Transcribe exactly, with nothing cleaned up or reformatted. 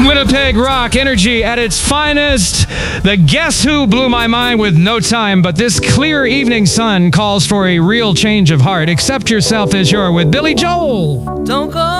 Winnipeg rock energy at its finest. The Guess Who blew my mind with No Time, but this clear evening sun calls for a real change of heart. Accept yourself as you are with Billy Joel. Don't go